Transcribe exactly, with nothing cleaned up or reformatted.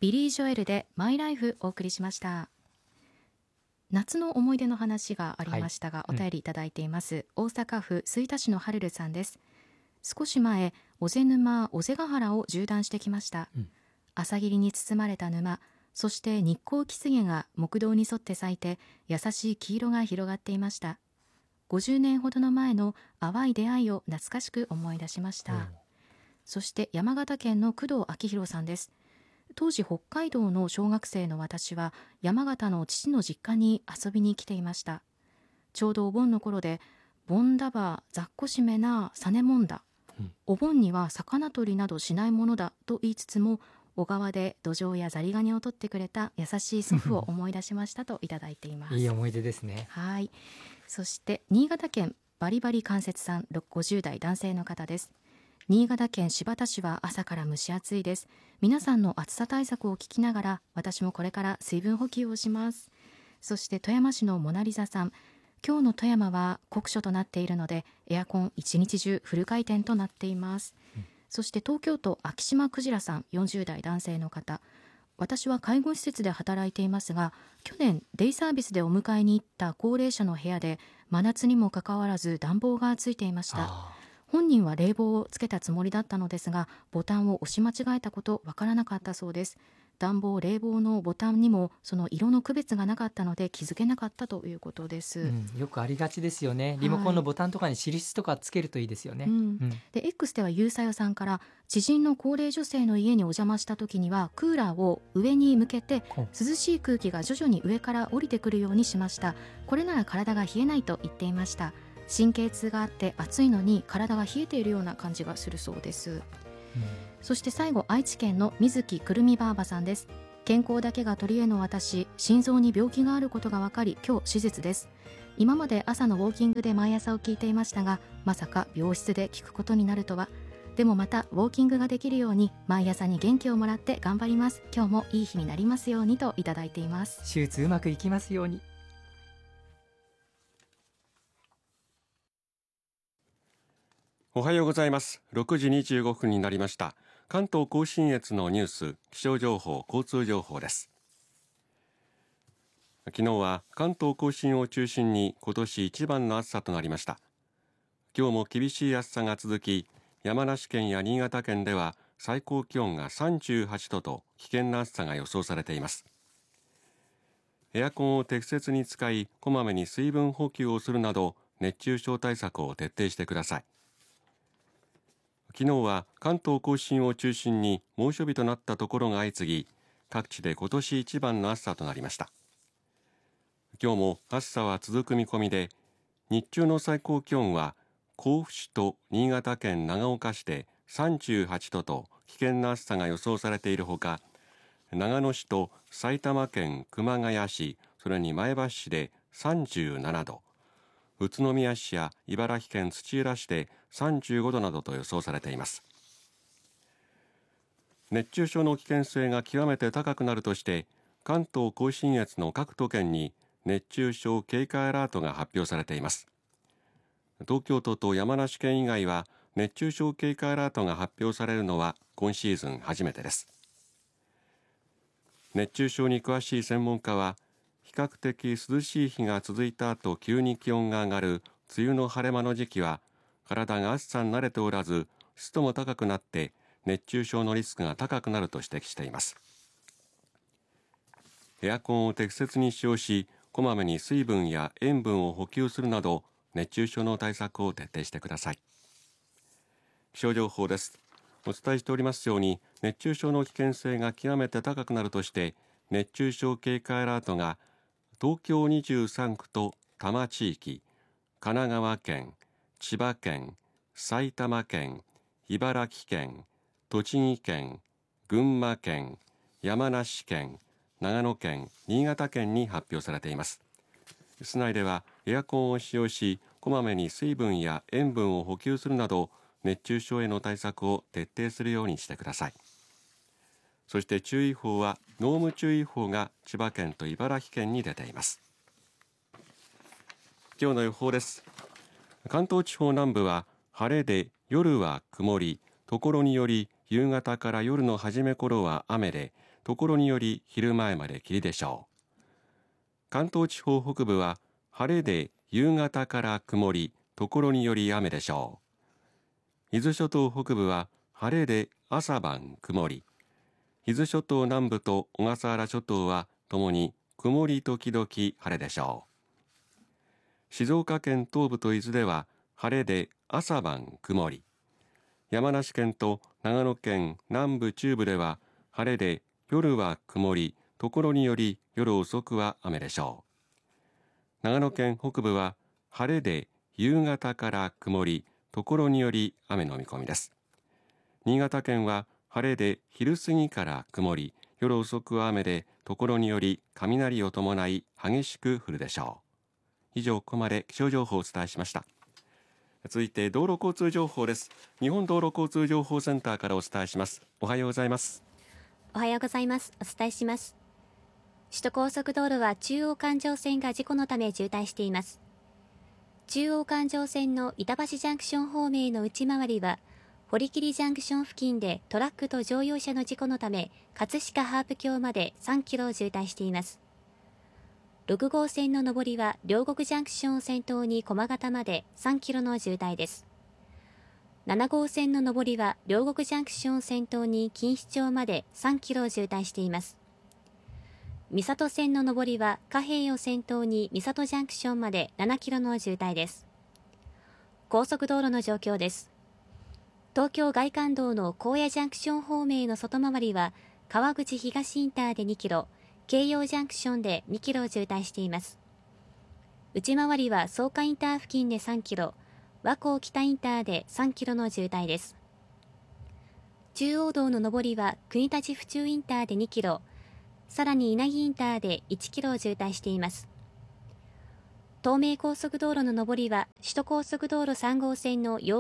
ビリー・ジョエルでマイライフお送りしました。夏の思い出の話がありましたが、はい、お便りいただいています、うん、大阪府吹田市のはるるさんです。少し前、尾瀬沼尾瀬ヶ原を縦断してきました、うん、朝霧に包まれた沼、そして日光キスゲが木道に沿って咲いて優しい黄色が広がっていました。ごじゅうねんほどの前の淡い出会いを懐かしく思い出しました、うん、そして山形県の工藤明宏さんです。当時北海道の小学生の私は山形の父の実家に遊びに来ていました。ちょうどお盆の頃で、ボンダバーざっこしめなサネモンだ、うん、お盆には魚取りなどしないものだと言いつつも、小川でドジョウやザリガニを取ってくれた優しい祖父を思い出しましたといただいています。 いい思い出ですね。 はい。そして新潟県バリバリ関節さん、ごじゅう代男性の方です。新潟県新発田市は朝から蒸し暑いです。皆さんの暑さ対策を聞きながら、私もこれから水分補給をします。そして富山市のモナリザさん、今日の富山は酷暑となっているのでエアコン一日中フル回転となっています、うん、そして東京都昭島クジラさん、よんじゅう代男性の方、私は介護施設で働いていますが、去年デイサービスでお迎えに行った高齢者の部屋で真夏にもかかわらず暖房がついていました。本人は冷房をつけたつもりだったのですが、ボタンを押し間違えたことわからなかったそうです。暖房冷房のボタンにもその色の区別がなかったので気づけなかったということです、 うん、よくありがちですよね。リモコンのボタンとかに印とかつけるといいですよね、 はい、うんうん、で X ではゆうさよさんから、知人の高齢女性の家にお邪魔した時にはクーラーを上に向けて涼しい空気が徐々に上から降りてくるようにしました。これなら体が冷えないと言っていました。神経痛があって暑いのに体が冷えているような感じがするそうです、うん、そして最後、愛知県の水木くるみばあばさんです。健康だけが取り柄の私、心臓に病気があることが分かり今日手術です。今まで朝のウォーキングで毎朝を聞いていましたが、まさか病室で聞くことになるとは。でもまたウォーキングができるように毎朝に元気をもらって頑張ります。今日もいい日になりますようにといただいています。 手術うまくいきますように。 おはようございます。ろくじにじゅうごふんになりました。関東甲信越のニュース、気象情報、交通情報です。昨日は関東甲信を中心に今年一番の暑さとなりました。今日も厳しい暑さが続き、山梨県や新潟県では最高気温がさんじゅうはちどと危険な暑さが予想されています。エアコンを適切に使い、こまめに水分補給をするなど熱中症対策を徹底してください。昨日は関東甲信を中心に猛暑日となったところが相次ぎ、各地で今年一番の暑さとなりました。今日も暑さは続く見込みで、日中の最高気温は甲府市と新潟県長岡市でさんじゅうはちどと危険な暑さが予想されているほか、長野市と埼玉県熊谷市、それに前橋市でさんじゅうななど、宇都宮市や茨城県土浦市でさんじゅうごどなどと予想されています。熱中症の危険性が極めて高くなるとして、関東甲信越の各都県に熱中症警戒アラートが発表されています。東京都と山梨県以外は熱中症警戒アラートが発表されるのは今シーズン初めてです。熱中症に詳しい専門家は、比較的涼しい日が続いた後急に気温が上がる梅雨の晴れ間の時期は、体が暑さに慣れておらず湿度も高くなって熱中症のリスクが高くなると指摘しています。エアコンを適切に使用し、こまめに水分や塩分を補給するなど熱中症の対策を徹底してください。気象情報です。お伝えしておりますように、熱中症の危険性が極めて高くなるとして熱中症警戒アラートが東京にじゅうさんくと多摩地域、神奈川県、千葉県、埼玉県、茨城県、栃木県、群馬県、山梨県、長野県、新潟県に発表されています。室内ではエアコンを使用し、こまめに水分や塩分を補給するなど熱中症への対策を徹底するようにしてください。そして注意報は濃霧注意報が千葉県と茨城県に出ています。今日の予報です。関東地方南部は晴れで夜は曇り、ところにより夕方から夜の初め頃は雨で、ところにより昼前まで霧でしょう。関東地方北部は晴れで夕方から曇り、ところにより雨でしょう。伊豆諸島北部は晴れで朝晩曇り、伊豆諸島南部と小笠原諸島はともに曇り時々晴れでしょう。静岡県東部と伊豆では晴れで朝晩曇り、山梨県と長野県南部中部では晴れで夜は曇り、ところにより夜遅くは雨でしょう。長野県北部は晴れで夕方から曇り、ところにより雨の見込みです。新潟県は晴れで昼過ぎから曇り、夜遅くは雨で、ところにより雷を伴い激しく降るでしょう。以上、ここまで気象情報をお伝えしました。続いて道路交通情報です。日本道路交通情報センターからお伝えします。おはようございます。 おはようございます。お伝えします。首都高速道路は中央環状線が事故のため渋滞しています。中央環状線の板橋ジャンクション方面の内回りは堀切ジャンクション付近でトラックと乗用車の事故のため葛飾ハープ橋までさんキロを渋滞しています。ろく号線の上りは両国ジャンクションを先頭に駒形までさんキロの渋滞です。なな号線の上りは両国ジャンクションを先頭に錦糸町までさんキロを渋滞しています。三郷線の上りは貨幣を先頭に三郷ジャンクションまでななキロの渋滞です。高速道路の状況です。東京外環道の高野ジャンクション方面の外回りは川口東インターでにキロ、京葉ジャンクションでにキロ渋滞しています。内回りは草加インター付近でさんキロ、和光北インターでさんキロの渋滞です。中央道の上りは国立府中インターでにキロ、さらに稲城インターでいちキロ渋滞しています。東名高速道路の上りは首都高速道路さん号線の